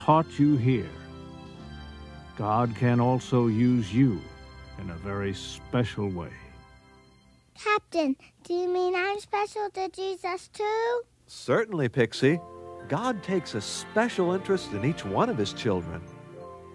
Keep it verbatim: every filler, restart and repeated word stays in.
taught you here, God can also use you in a very special way. Captain, do you mean I'm special to Jesus too? Certainly, Pixie. God takes a special interest in each one of his children.